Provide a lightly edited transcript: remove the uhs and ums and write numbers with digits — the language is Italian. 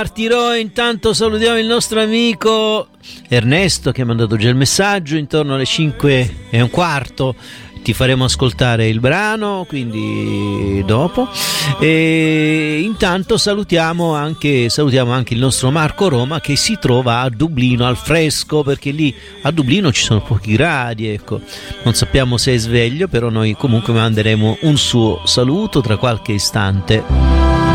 Partirò, intanto salutiamo il nostro amico Ernesto che ha mandato già il messaggio. Intorno alle 5:15 ti faremo ascoltare il brano, quindi dopo. E intanto salutiamo anche il nostro Marco Roma che si trova a Dublino al fresco, perché lì a Dublino ci sono pochi gradi, ecco. Non sappiamo se è sveglio, però noi comunque manderemo un suo saluto tra qualche istante.